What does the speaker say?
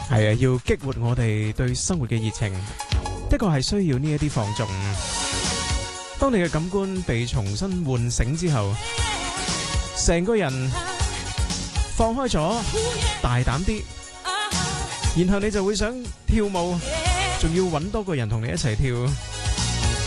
係啊，要激活我哋對生活嘅熱情，的確係需要呢一啲放縱。當你嘅感官被重新喚醒之後，成個人放開咗，大膽啲，然後你就會想跳舞，仲要揾多個人同你一齊跳。